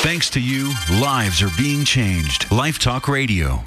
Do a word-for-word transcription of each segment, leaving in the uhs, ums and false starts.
Thanks to you, lives are being changed. Life Talk Radio.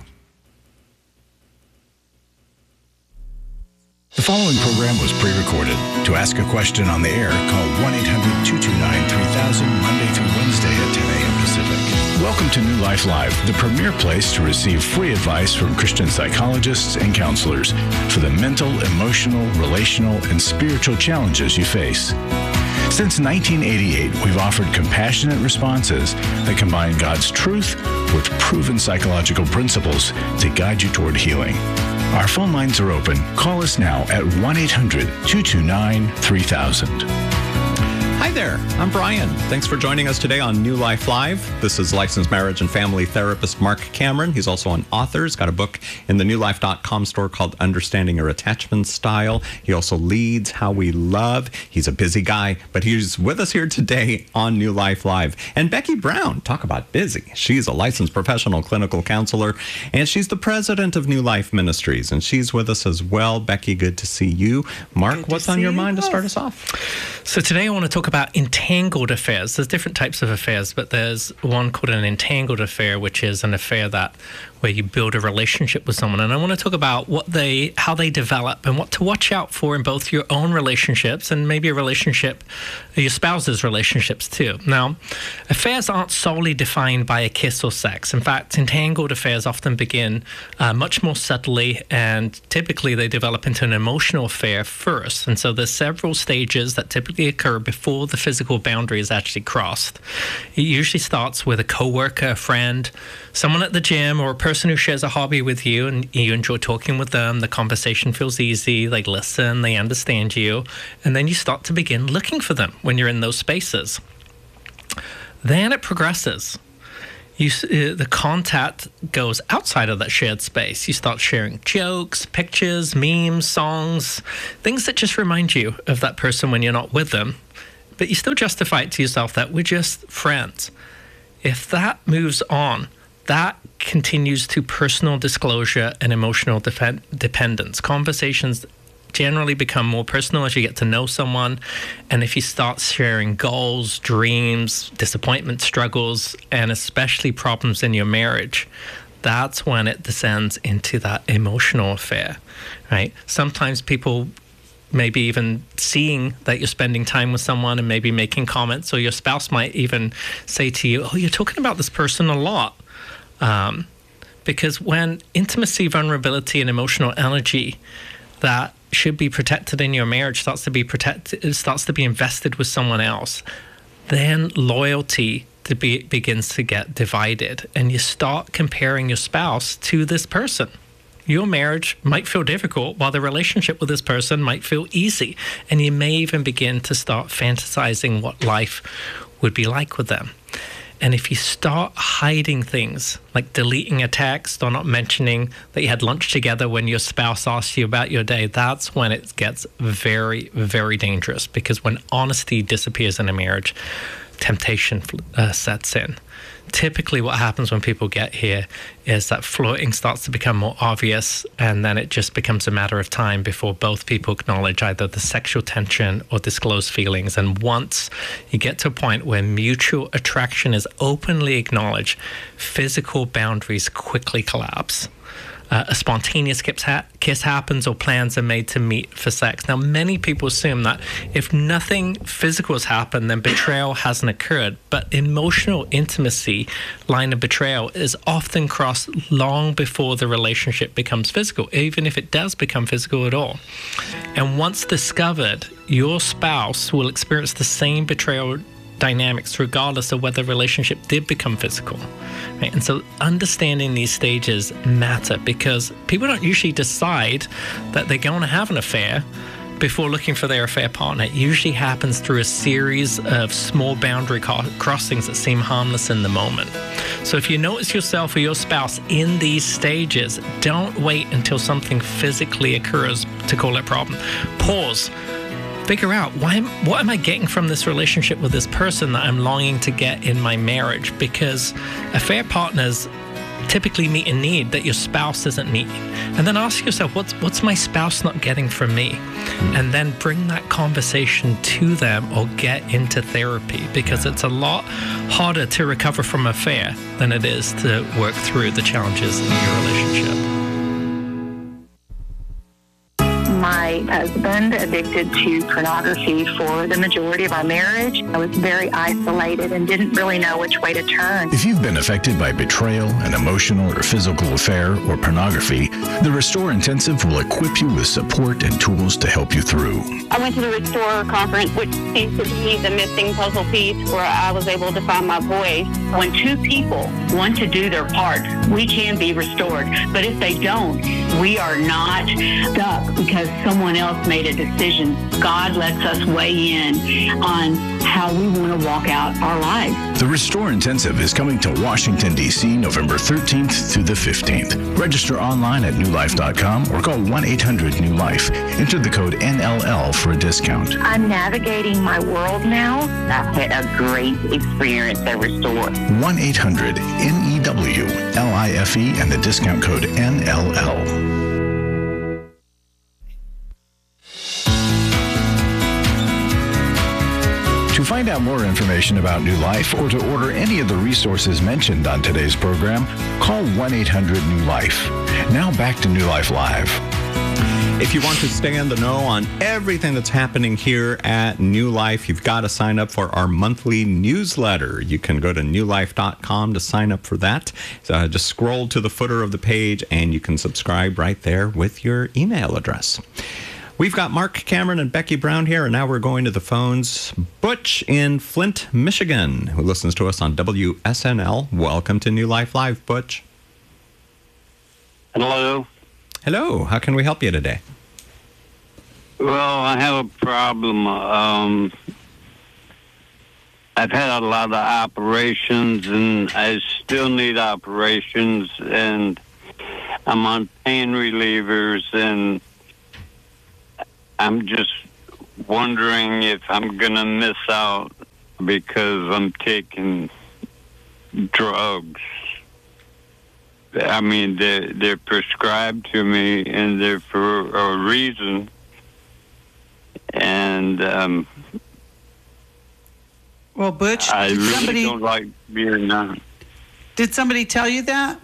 The following program was pre-recorded. To ask a question on the air, call one eight hundred two two nine three thousand Monday through Wednesday at ten a.m. Pacific. Welcome to New Life Live, the premier place to receive free advice from Christian psychologists and counselors for the mental, emotional, relational, and spiritual challenges you face. Since nineteen eighty-eight, we've offered compassionate responses that combine God's truth with proven psychological principles to guide you toward healing. Our phone lines are open. Call us now at one eight hundred two two nine three thousand. Hi there, I'm Brian. Thanks for joining us today on New Life Live. This is licensed marriage and family therapist Mark Cameron. He's also an author. He's got a book in the new life dot com store called Understanding Your Attachment Style. He also leads How We Love. He's a busy guy, but he's with us here today on New Life Live. And Becky Brown, talk about busy. She's a licensed professional clinical counselor, and she's the president of New Life Ministries, and she's with us as well. Becky, good to see you. Mark, what's on your mind to start us off? So today I want to talk about entangled affairs. There's different types of affairs, but there's one called an entangled affair, which is an affair that where you build a relationship with someone. And I want to talk about what they, how they develop and what to watch out for in both your own relationships and maybe a relationship, your spouse's relationships too. Now, affairs aren't solely defined by a kiss or sex. In fact, entangled affairs often begin uh, much more subtly, and typically they develop into an emotional affair first. And so there's several stages that typically occur before the physical boundary is actually crossed. It usually starts with a coworker, a friend, someone at the gym, or a person who shares a hobby with you, and you enjoy talking with them. The conversation feels easy. They listen, they understand you, and then you start to begin looking for them when you're in those spaces. Then it progresses. You, uh, the contact goes outside of that shared space. You start sharing jokes, pictures, memes, songs, things that just remind you of that person when you're not with them. But you still justify it to yourself that we're just friends. If that moves on, that continues to personal disclosure and emotional def- dependence. Conversations generally become more personal as you get to know someone. And if you start sharing goals, dreams, disappointment, struggles, and especially problems in your marriage, that's when it descends into that emotional affair, right? Sometimes people maybe even seeing that you're spending time with someone and maybe making comments, or your spouse might even say to you, oh, you're talking about this person a lot. Um, because when intimacy, vulnerability, and emotional energy that should be protected in your marriage starts to be protected, it starts to be invested with someone else, then loyalty to be, begins to get divided, and you start comparing your spouse to this person. Your marriage might feel difficult while the relationship with this person might feel easy, and you may even begin to start fantasizing what life would be like with them. And if you start hiding things, like deleting a text or not mentioning that you had lunch together when your spouse asks you about your day, that's when it gets very, very dangerous. Because when honesty disappears in a marriage, temptation uh, sets in. Typically what happens when people get here is that flirting starts to become more obvious, and then it just becomes a matter of time before both people acknowledge either the sexual tension or disclose feelings. And once you get to a point where mutual attraction is openly acknowledged, physical boundaries quickly collapse. Uh, a spontaneous kiss, ha- kiss happens, or plans are made to meet for sex. Now, many people assume that if nothing physical has happened, then betrayal hasn't occurred. But emotional intimacy, line of betrayal, is often crossed long before the relationship becomes physical, even if it does become physical at all. And once discovered, your spouse will experience the same betrayal dynamics regardless of whether the relationship did become physical, right? And so understanding these stages matter, because people don't usually decide that they're going to have an affair before looking for their affair partner. It usually happens through a series of small boundary co- crossings that seem harmless in the moment. So if you notice yourself or your spouse in these stages, don't wait until something physically occurs to call it a problem. Pause. Figure out, why, what am I getting from this relationship with this person that I'm longing to get in my marriage? Because affair partners typically meet a need that your spouse isn't meeting. And then ask yourself, what's what's my spouse not getting from me? And then bring that conversation to them or get into therapy, because it's a lot harder to recover from an affair than it is to work through the challenges in your relationship. My husband addicted to pornography for the majority of our marriage. I was very isolated and didn't really know which way to turn. If you've been affected by betrayal, an emotional or physical affair, or pornography, the Restore Intensive will equip you with support and tools to help you through. I went to the Restore conference, which seems to be the missing puzzle piece where I was able to find my voice. When two people want to do their part, we can be restored. But if they don't, we are not stuck because someone else made a decision. God lets us weigh in on how we want to walk out our lives. The Restore Intensive is coming to Washington, D C November thirteenth through the fifteenth. Register online at new life dot com or call one eight hundred new life. Enter the code N L L for a discount. I'm navigating my world now. I've had a great experience at Restore. one eight hundred N E W L I F E and the discount code N L L. To find out more information about New Life or to order any of the resources mentioned on today's program, call one eight hundred new life. Now back to New Life Live. If you want to stay in the know on everything that's happening here at New Life, you've got to sign up for our monthly newsletter. You can go to new life dot com to sign up for that. So just scroll to the footer of the page and you can subscribe right there with your email address. We've got Mark Cameron and Becky Brown here, and now we're going to the phones. Butch in Flint, Michigan, who listens to us on W S N L. Welcome to New Life Live, Butch. Hello. Hello. How can we help you today? Well, I have a problem. Um, I've had a lot of operations, and I still need operations, and I'm on pain relievers, and I'm just wondering if I'm going to miss out because I'm taking drugs. I mean, they're, they're prescribed to me, and they're for a reason. And um, well, Butch, I did really somebody, don't like being on. Did somebody tell you that?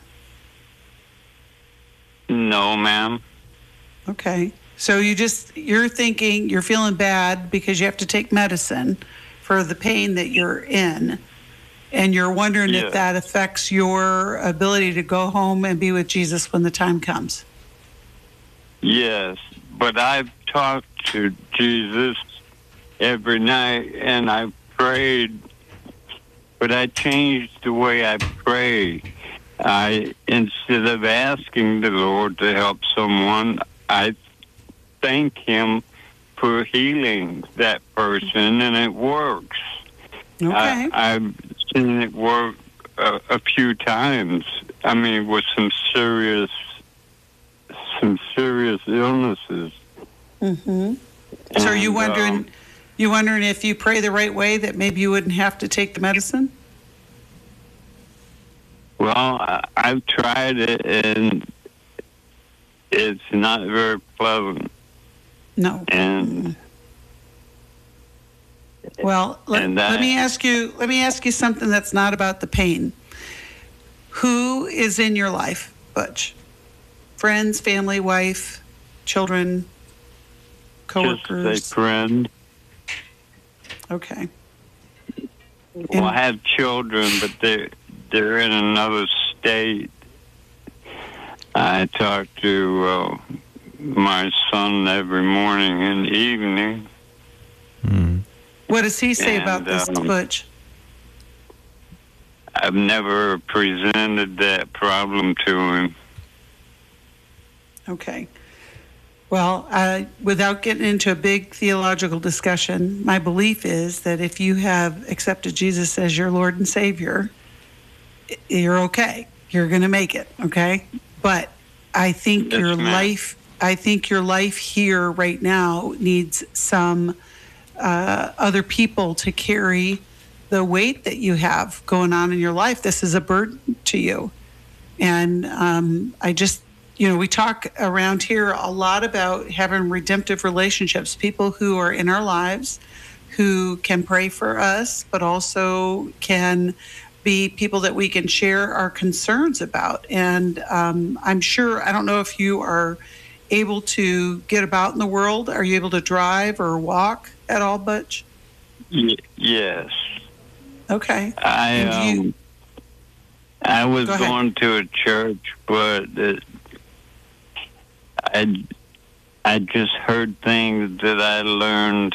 No, ma'am. Okay. So you just, you're thinking, you're feeling bad because you have to take medicine for the pain that you're in. And you're wondering Yeah. if that affects your ability to go home and be with Jesus when the time comes. Yes, but I've talked to Jesus every night, and I prayed, but I changed the way I pray. I, instead of asking the Lord to help someone, I thank Him for healing that person, and it works. Okay. I, I've seen it work a, a few times. I mean, with some serious, some serious illnesses. Mm-hmm. So are you And, wondering, um, you wondering if you pray the right way that maybe you wouldn't have to take the medicine? Well, I, I've tried it, and it's not very pleasant. No. And Well, let, And let I- me ask you. Let me ask you something that's not about the pain. Who is in your life, Butch? Friends, family, wife, children, just coworkers. a friend. Okay. Well, I have children, but they're they're in another state. I talk to uh, my son every morning and evening. What does he say And, about this, um, Butch? I've never presented that problem to him. Okay. Well, uh, without getting into a big theological discussion, my belief is that if you have accepted Jesus as your Lord and Savior, i- you're okay. You're going to make it, okay? But I think Yes, your ma'am. life, I think your life here right now needs some uh, other people to carry the weight that you have going on in your life. This is a burden to you. And um, I just, you know, we talk around here a lot about having redemptive relationships, people who are in our lives who can pray for us, but also can be people that we can share our concerns about. And um, I'm sure, I don't know if you are able to get about in the world. Are you able to drive or walk at all, Butch? Y- yes. Okay. I And you- um, I was Go ahead. going to a church, but it, I I just heard things that I learned,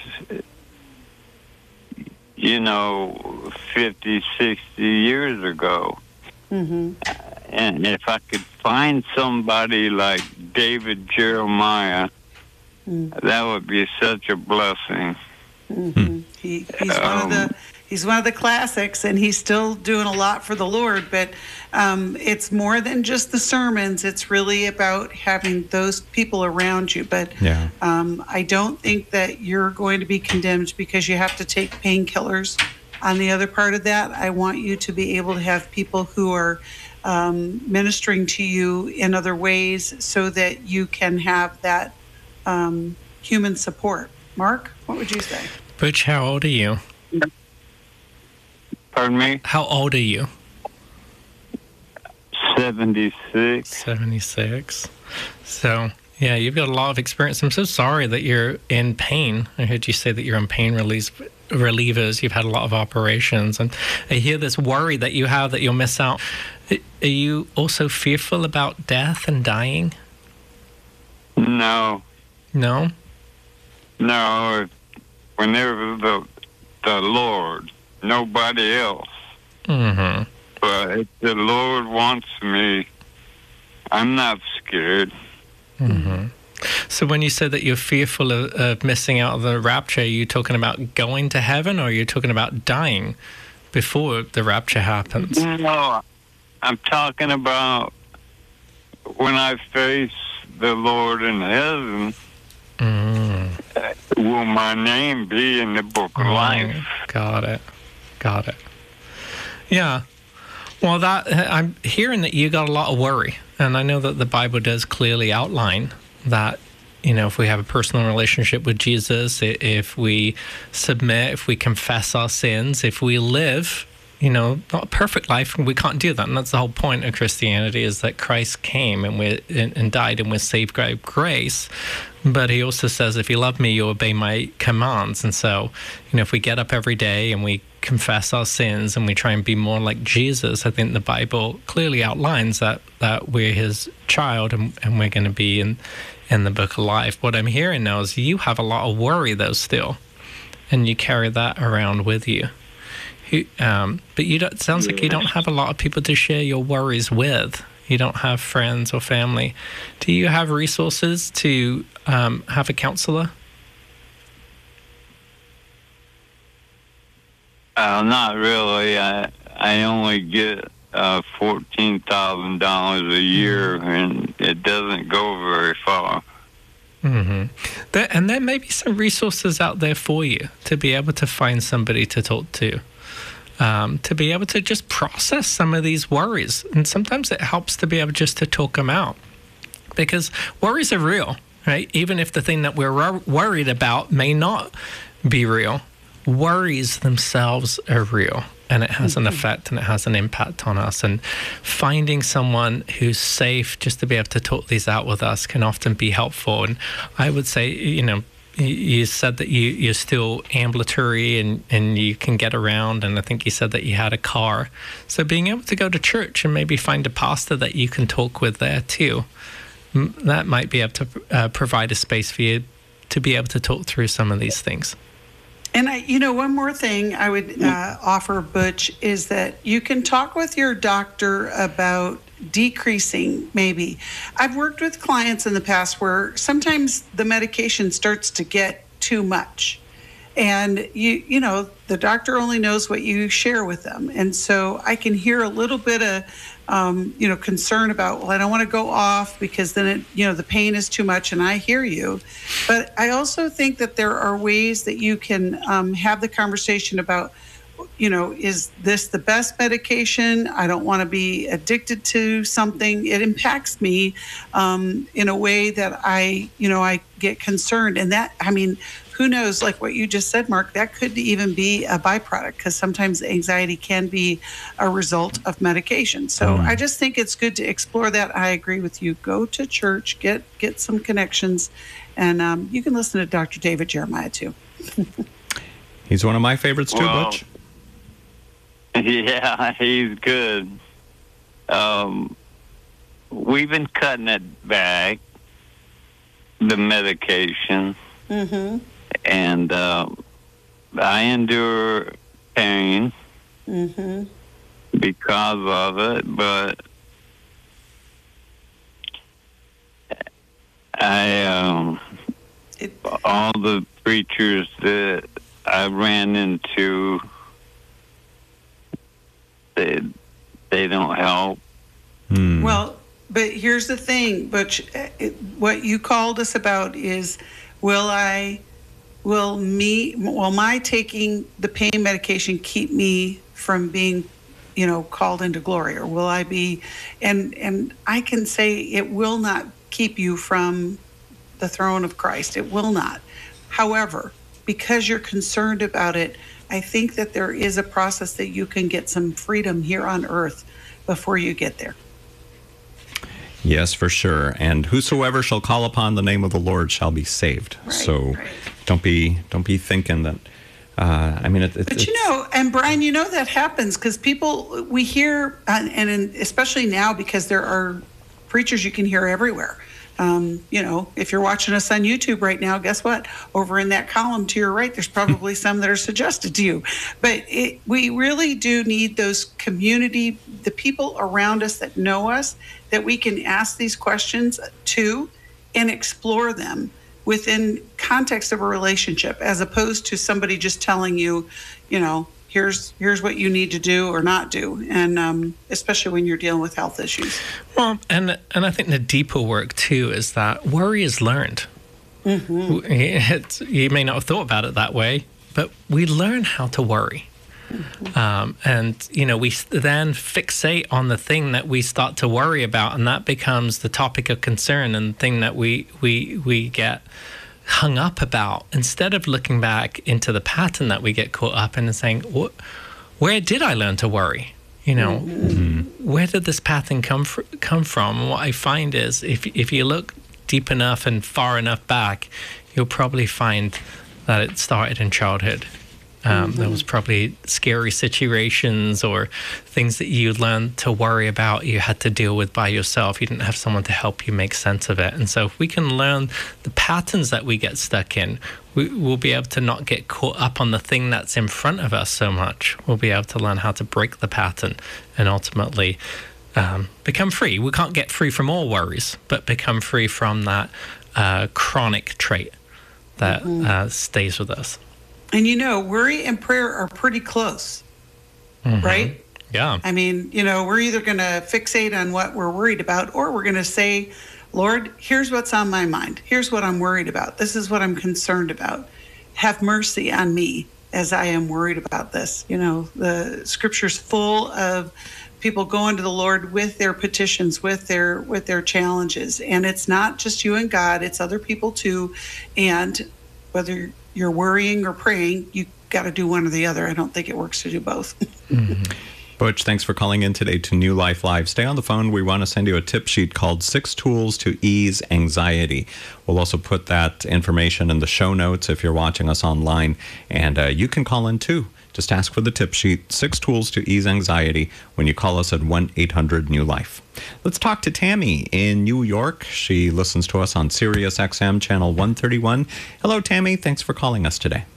you know, fifty, sixty years ago. Mm-hmm. And if I could find somebody like David Jeremiah, Mm. that would be such a blessing. Mm-hmm. He, he's one of the he's one of the classics, and he's still doing a lot for the Lord. But um, it's more than just the sermons. It's really about having those people around you. But Yeah. um, I don't think that you're going to be condemned because you have to take painkillers. On the other part of that, I want you to be able to have people who are um, ministering to you in other ways so that you can have that um, human support. Mark, what would you say? Butch, how old are you? Pardon me? How old are you? seventy-six. seventy-six. So, yeah, you've got a lot of experience. I'm so sorry that you're in pain. I heard you say that you're on pain release, relievers. You've had a lot of operations. And I hear this worry that you have that you'll miss out. Are you also fearful about death and dying? No. No? No. Whenever the, the Lord, nobody else. Mm-hmm. But if the Lord wants me, I'm not scared. Mm-hmm. So when you said that you're fearful of, of missing out on the rapture, are you talking about going to heaven, or are you talking about dying before the rapture happens? No, I'm talking about when I face the Lord in heaven, Mm. will my name be in the book of life? Got it. Got it. Yeah. Well, that I'm hearing that you got a lot of worry, and I know that the Bible does clearly outline that, you know, if we have a personal relationship with Jesus, if we submit, if we confess our sins, if we live, you know, not a perfect life, we can't do that. And that's the whole point of Christianity, is that Christ came and we and, and died and we're saved by grace. But he also says, if you love me, you obey my commands. And so, you know, if we get up every day and we confess our sins and we try and be more like Jesus, I think the Bible clearly outlines that, that we're his child and, and we're going to be in, in the book of life. What I'm hearing now is you have a lot of worry, though, still, and you carry that around with you. Who, um, but you don't, it sounds like you don't have a lot of people to share your worries with. You don't have friends or family. Do you have resources to um, have a counselor? Uh, not really. I I only get uh, fourteen thousand dollars a year, and it doesn't go very far. Mm-hmm. There, and there may be some resources out there for you to be able to find somebody to talk to. Um, to be able to just process some of these worries. And sometimes it helps to be able just to talk them out, because worries are real, right? Even if the thing that we're wor- worried about may not be real, worries themselves are real, and it has an effect and it has an impact on us. And finding someone who's safe just to be able to talk these out with us can often be helpful. And I would say, you know, you said that you, you're still ambulatory and, and you can get around, and I think you said that you had a car. So being able to go to church and maybe find a pastor that you can talk with there too, that might be able to uh, provide a space for you to be able to talk through some of these things. And I, you know, one more thing I would uh, offer, Butch, is that you can talk with your doctor about decreasing, maybe. I've worked with clients in the past where sometimes the medication starts to get too much. And, you you know, the doctor only knows what you share with them. And so I can hear a little bit of, um, you know, concern about, well, I don't want to go off because then, it, you know, the pain is too much, and I hear you. But I also think that there are ways that you can um, have the conversation about, you know, is this the best medication? I don't want to be addicted to something. It impacts me um, in a way that I, you know, I get concerned. And that, I mean, who knows, like what you just said, Mark, that could even be a byproduct, because sometimes anxiety can be a result of medication. So mm. I just think it's good to explore that. I agree with you. Go to church, get get some connections, and um, you can listen to Doctor David Jeremiah too. He's one of my favorites too, well, Butch. Yeah, he's good. Um, we've been cutting it back, the medication. Mm-hmm. And uh, I endure pain mm-hmm. because of it, but I, um, it, all the preachers that I ran into, they, they don't help. Hmm. Well, but here's the thing, Butch, it, what you called us about is, will I... Will me, will my taking the pain medication keep me from being, you know, called into glory, or will I be? And and I can say it will not keep you from the throne of Christ. It will not. However, because you're concerned about it, I think that there is a process that you can get some freedom here on earth before you get there. Yes, for sure. And whosoever shall call upon the name of the Lord shall be saved. Right, so right. don't be don't be thinking that. Uh, I mean, it, it, but you know, and Brian, you know that happens because people we hear, uh, and in, especially now because there are preachers you can hear everywhere. Um, you know, if you're watching us on YouTube right now, guess what? Over in that column to your right, there's probably some that are suggested to you. But it, we really do need those community, the people around us that know us, that we can ask these questions to and explore them within context of a relationship, as opposed to somebody just telling you, you know, here's here's what you need to do or not do, and um, especially when you're dealing with health issues. Well, and and I think the deeper work too is that worry is learned. Mm-hmm. It's, you may not have thought about it that way, but we learn how to worry. Mm-hmm. Um, and, you know, we then fixate on the thing that we start to worry about, and that becomes the topic of concern and the thing that we, we, we get hung up about, instead of looking back into the pattern that we get caught up in and saying, what, where did I learn to worry? You know, mm-hmm. where did this pattern come, fr- come from? And what I find is if, if you look deep enough and far enough back, you'll probably find that it started in childhood. Um, mm-hmm. There was probably scary situations or things that you learned to worry about, you had to deal with by yourself. You didn't have someone to help you make sense of it. And so if we can learn the patterns that we get stuck in, we, we'll be able to not get caught up on the thing that's in front of us so much. We'll be able to learn how to break the pattern and ultimately um, become free. We can't get free from all worries, but become free from that uh, chronic trait that mm-hmm. uh, stays with us. And you know, worry and prayer are pretty close, mm-hmm. right? Yeah. I mean, you know, we're either going to fixate on what we're worried about, or we're going to say, Lord, here's what's on my mind. Here's what I'm worried about. This is what I'm concerned about. Have mercy on me as I am worried about this. You know, the scripture's full of people going to the Lord with their petitions, with their with their challenges. And it's not just you and God, it's other people too. And whether you're worrying or praying, you got to do one or the other. I don't think it works to do both. Mm-hmm. Butch, thanks for calling in today to New Life Live. Stay on the phone. We want to send you a tip sheet called Six Tools to Ease Anxiety. We'll also put that information in the show notes if you're watching us online. And uh, you can call in too. Just ask for the tip sheet, Six Tools to Ease Anxiety, when you call us at one eight hundred new life. Let's talk to Tammy in New York. She listens to us on Sirius X M channel one thirty-one. Hello, Tammy. Thanks for calling us today.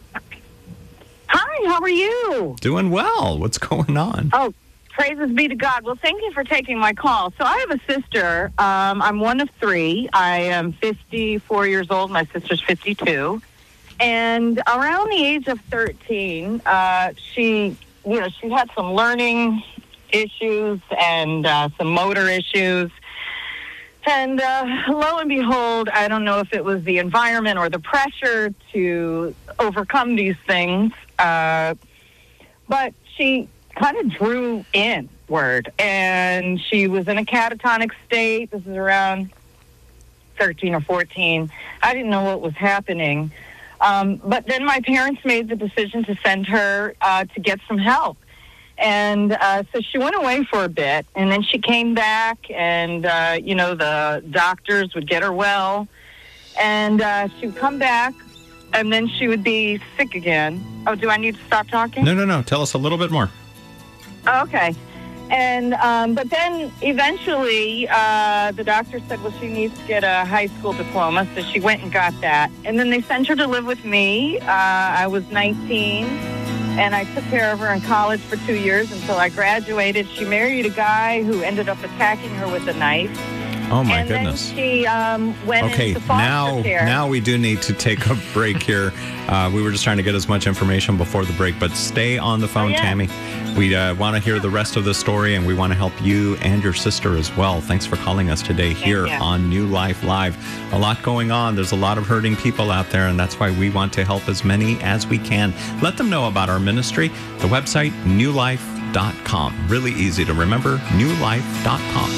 Hi, how are you? Doing well. What's going on? Oh, praises be to God. Well, thank you for taking my call. So I have a sister. Um, I'm one of three. I am fifty-four years old. My sister's fifty-two. And around the age of thirteen, uh, she, you know, she had some learning issues and uh, some motor issues. And uh, lo and behold, I don't know if it was the environment or the pressure to overcome these things, uh, but she kind of drew inward, and she was in a catatonic state. This is around thirteen or fourteen. I didn't know what was happening. Um, but then my parents made the decision to send her uh, to get some help. And uh, so she went away for a bit, and then she came back, and, uh, you know, the doctors would get her well. And uh, she would come back, and then she would be sick again. Oh, do I need to stop talking? No, no, no. Tell us a little bit more. Oh, okay. And um, but then eventually uh, the doctor said, well, she needs to get a high school diploma. So she went and got that. And then they sent her to live with me. Uh, I was nineteen, and I took care of her in college for two years until I graduated. She married a guy who ended up attacking her with a knife. Oh, my and goodness. Then she um, went okay, into foster now, care. now we do need to take a break here. Uh, we were just trying to get as much information before the break, but stay on the phone, Oh, yeah. Tammy. We uh, want to hear the rest of the story, and we want to help you and your sister as well. Thanks for calling us today here you. on New Life Live. A lot going on. There's a lot of hurting people out there, and that's why we want to help as many as we can. Let them know about our ministry. The website, new life dot com. Really easy to remember, new life dot com.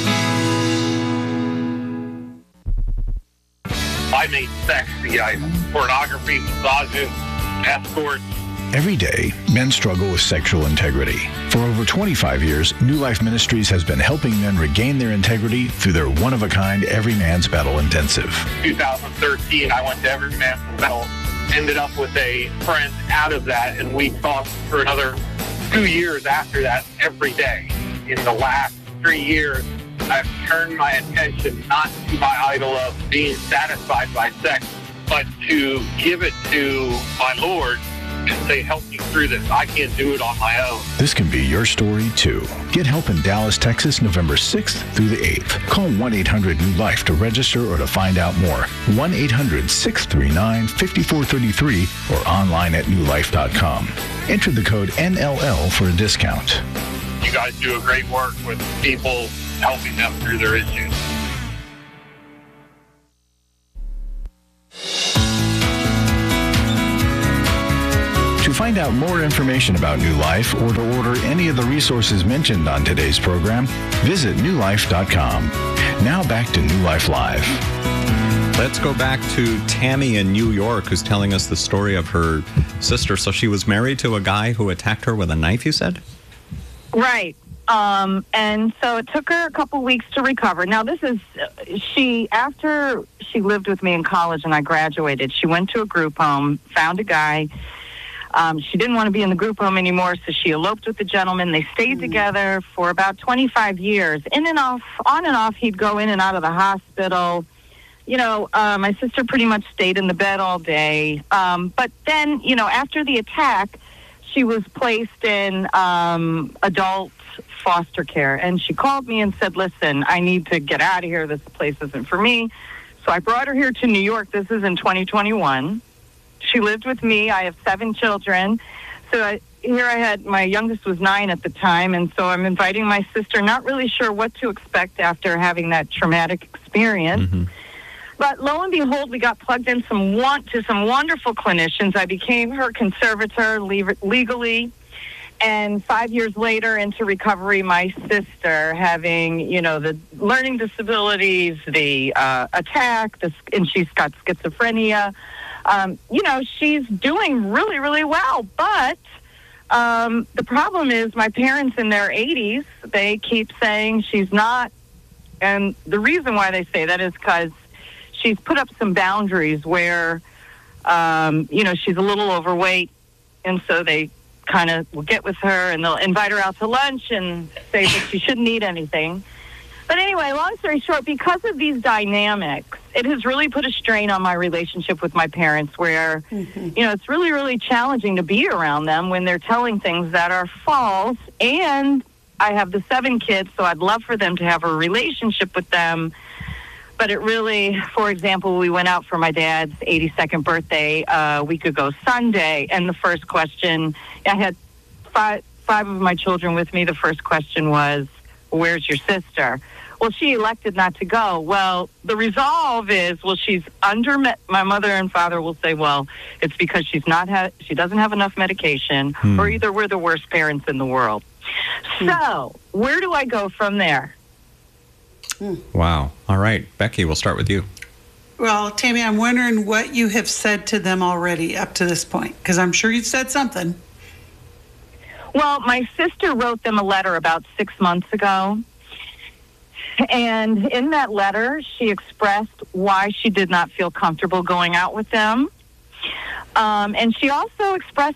I made sex the item. Pornography, massages, escorts. Every day, men struggle with sexual integrity. For over twenty-five years, New Life Ministries has been helping men regain their integrity through their one-of-a-kind Every Man's Battle Intensive. twenty thirteen, I went to Every Man's Battle, ended up with a friend out of that, and we talked for another two years after that every day. In the last three years, I've turned my attention not to my idol of being satisfied by sex, but to give it to my Lord and say, help me through this. I can't do it on my own. This can be your story, too. Get help in Dallas, Texas, November sixth through the eighth. Call one eight hundred new life to register or to find out more. one eight hundred six three nine five four three three or online at new life dot com. Enter the code N L L for a discount. You guys do a great work with people, helping them through their issues. To find out more information about New Life or to order any of the resources mentioned on today's program, visit new life dot com. Now back to New Life Live. Let's go back to Tammy in New York, who's telling us the story of her sister. So she was married to a guy who attacked her with a knife, you said? Right. Um, and so it took her a couple weeks to recover. Now, this is, she, after she lived with me in college and I graduated, she went to a group home, found a guy. Um, she didn't want to be in the group home anymore, so she eloped with the gentleman. They stayed mm. together for about twenty-five years. In and off, on and off, he'd go in and out of the hospital. You know, uh, my sister pretty much stayed in the bed all day. Um, but then, you know, after the attack, she was placed in um, adult foster care. And she called me and said, listen, I need to get out of here. This place isn't for me. So I brought her here to New York. This is in twenty twenty-one. She lived with me. I have seven children. So I, here I had, my youngest was nine at the time. And so I'm inviting my sister, not really sure what to expect after having that traumatic experience. Mm-hmm. But lo and behold, we got plugged in some want to some wonderful clinicians. I became her conservator le- legally. And five years later into recovery, my sister having, you know, the learning disabilities, the uh, attack, the, and she's got schizophrenia. Um, you know, she's doing really, really well. But um, the problem is my parents in their eighties, they keep saying she's not. And the reason why they say that is because she's put up some boundaries where, um, you know, she's a little overweight. And so they kind of will get with her and they'll invite her out to lunch and say that she shouldn't eat anything. But anyway, long story short, because of these dynamics, it has really put a strain on my relationship with my parents where, mm-hmm. you know, it's really, really challenging to be around them when they're telling things that are false. And I have the seven kids, so I'd love for them to have a relationship with them. But it really, for example, we went out for my dad's eighty-second birthday a week ago Sunday, and the first question, I had five, five of my children with me. The first question was, where's your sister? well, she elected not to go. Well, the resolve is, well, she's under, me- my mother and father will say, well, it's because she's not ha- she doesn't have enough medication, Hmm. or either we're the worst parents in the world. Hmm. So, where do I go from there? Wow. All right. Becky, we'll start with you. Well, Tammy, I'm wondering what you have said to them already up to this point, because I'm sure you said something. Well, my sister wrote them a letter about six months ago. And in that letter, she expressed why she did not feel comfortable going out with them. Um, and she also expressed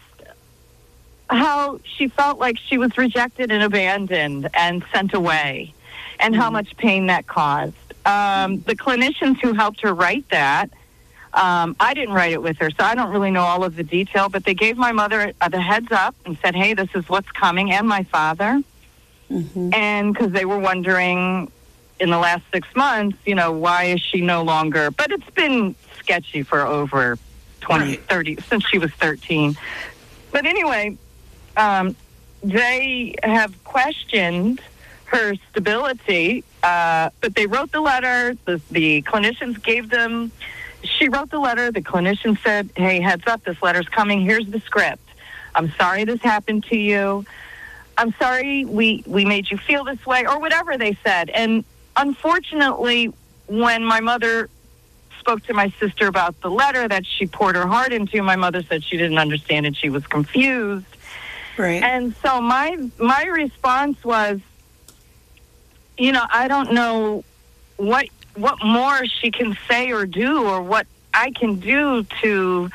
how she felt like she was rejected and abandoned and sent away, and how much pain that caused. Um, the clinicians who helped her write that, um, I didn't write it with her, so I don't really know all of the detail, but they gave my mother uh, the heads up and said, hey, this is what's coming, and my father. Mm-hmm. And because they were wondering in the last six months, you know, why is she no longer, but it's been sketchy for over twenty, right. thirty, since she was thirteen. But anyway, um, they have questioned her stability, uh, but they wrote the letter, the, the clinicians gave them, she wrote the letter, the clinician said, hey, heads up, this letter's coming, here's the script. I'm sorry this happened to you. I'm sorry we, we made you feel this way, or whatever they said. And unfortunately, when my mother spoke to my sister about the letter that she poured her heart into, my mother said she didn't understand and she was confused. Right. And so my my response was, you know, I don't know what what more she can say or do, or what I can do to,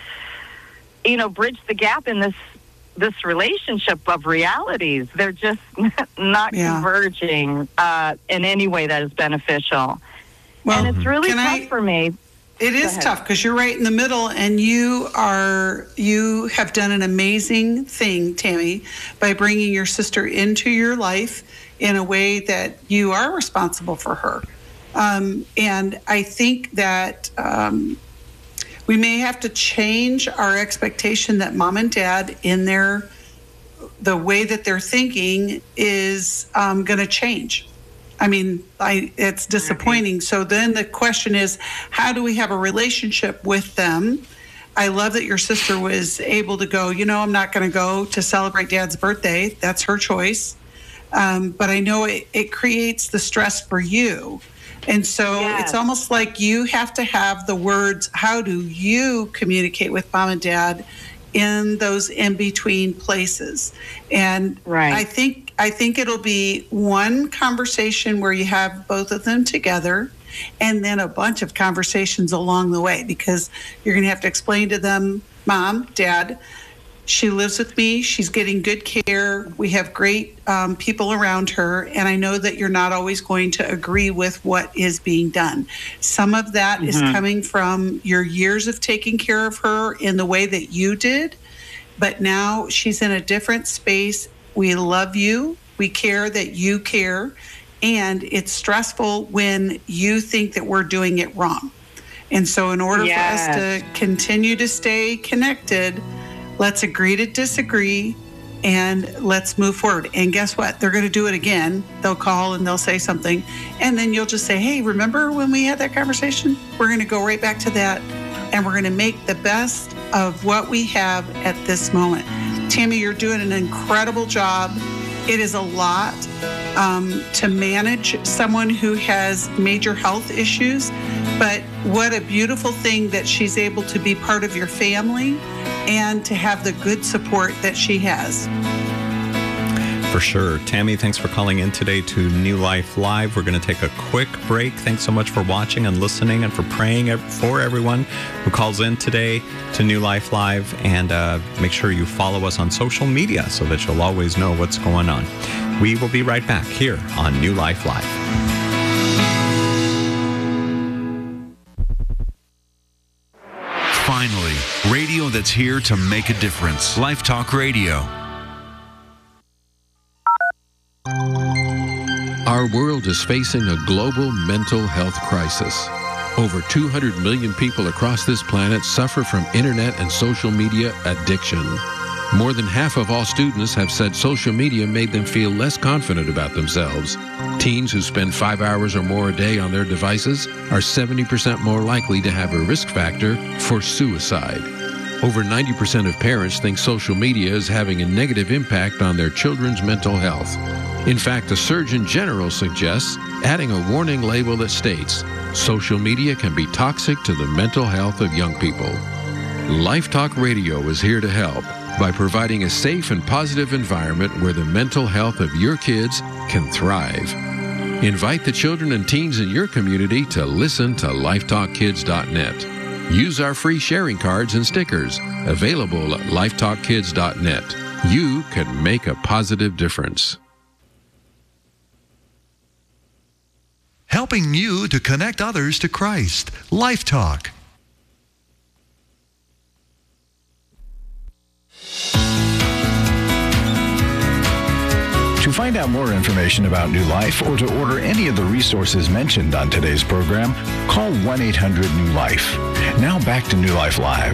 you know, bridge the gap in this this relationship of realities. They're just not yeah. converging uh, in any way that is beneficial. Well, and it's really tough I, for me. It is tough because you're right in the middle, and you are you have done an amazing thing, Tammy, by bringing your sister into your life in a way that you are responsible for her. Um, and I think that um, we may have to change our expectation that mom and dad, in their the way that they're thinking, is um, going to change. I mean, I, it's disappointing. So then the question is, how do we have a relationship with them? I love that your sister was able to go, you know, I'm not going to go to celebrate Dad's birthday. That's her choice. Um, but I know it, it creates the stress for you. And so yes. It's almost like you have to have the words, how do you communicate with mom and dad in those in-between places? And right. I think I think it'll be one conversation where you have both of them together, and then a bunch of conversations along the way, because you're going to have to explain to them, Mom, Dad, she lives with me. She's getting good care. We have great um, people around her. And I know that you're not always going to agree with what is being done. Some of that mm-hmm. is coming from your years of taking care of her in the way that you did. But now she's in a different space. We love you. We care that you care. And it's stressful when you think that we're doing it wrong. And so in order yes. for us to continue to stay connected, let's agree to disagree, and let's move forward. And guess what? They're going to do it again. They'll call and they'll say something. And then you'll just say, hey, remember when we had that conversation? We're going to go right back to that. And we're going to make the best of what we have at this moment. Tammy, you're doing an incredible job. It is a lot um, to manage someone who has major health issues. But what a beautiful thing that she's able to be part of your family and to have the good support that she has. For sure. Tammy, thanks for calling in today to New Life Live. We're going to take a quick break. Thanks so much for watching and listening, and for praying for everyone who calls in today to New Life Live. And uh, make sure you follow us on social media so that you'll always know what's going on. We will be right back here on New Life Live. Finally, radio that's here to make a difference. Life Talk Radio. Our world is facing a global mental health crisis. Over two hundred million people across this planet suffer from internet and social media addiction. More than half of all students have said social media made them feel less confident about themselves. Teens who spend five hours or more a day on their devices are seventy percent more likely to have a risk factor for suicide. Over ninety percent of parents think social media is having a negative impact on their children's mental health. In fact, the Surgeon General suggests adding a warning label that states, social media can be toxic to the mental health of young people. Life Talk Radio is here to help by providing a safe and positive environment where the mental health of your kids can thrive. Invite the children and teens in your community to listen to life talk kids dot net. Use our free sharing cards and stickers available at life talk kids dot net. You can make a positive difference. Helping you to connect others to Christ. Life Talk. To find out more information about New Life or to order any of the resources mentioned on today's program, call one eight hundred new life. Now back to New Life Live.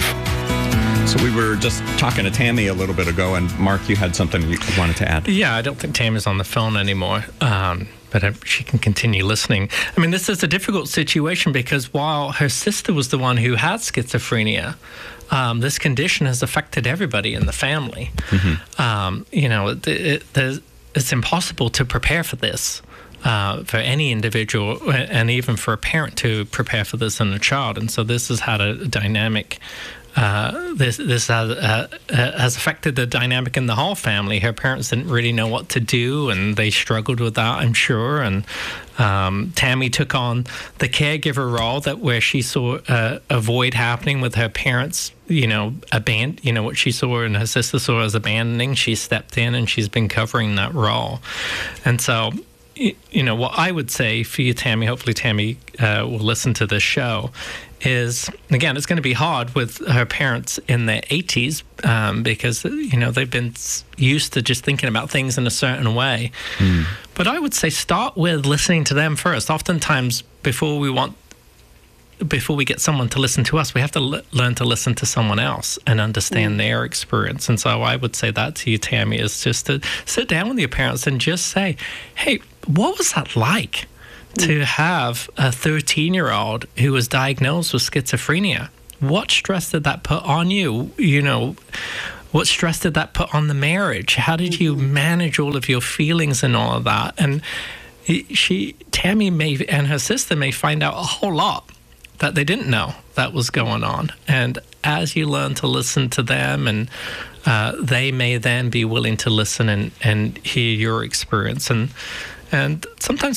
So we were just talking to Tammy a little bit ago, and Mark, you had something you wanted to add. Yeah, I don't think Tammy's on the phone anymore, um, but uh, she can continue listening. I mean, this is a difficult situation because while her sister was the one who had schizophrenia, um, this condition has affected everybody in the family. Mm-hmm. Um, you know, it, it, there's it's impossible to prepare for this, uh, for any individual, and even for a parent to prepare for this in a child. And so this has had a dynamic, uh, this this has, uh, has affected the dynamic in the whole family. Her parents didn't really know what to do, and they struggled with that, I'm sure. And um, Tammy took on the caregiver role, that where she saw uh, a void happening with her parents, you know, aband- you know, what she saw and her sister saw as abandoning. She stepped in and she's been covering that role. And so, you know, what I would say for you, Tammy, hopefully Tammy uh, will listen to this show, is, again, it's going to be hard with her parents in their eighties um, because, you know, they've been used to just thinking about things in a certain way. Mm. But I would say start with listening to them first. Oftentimes, before we want before we get someone to listen to us, we have to l- learn to listen to someone else and understand mm. their experience. And so I would say that to you, Tammy, is just to sit down with your parents and just say, hey, what was that like mm. to have a thirteen-year-old who was diagnosed with schizophrenia? What stress did that put on you? You know, what stress did that put on the marriage? How did you manage all of your feelings and all of that? And she, Tammy may, and her sister may find out a whole lot that they didn't know that was going on. And as you learn to listen to them, and uh, they may then be willing to listen and, and hear your experience. And and sometimes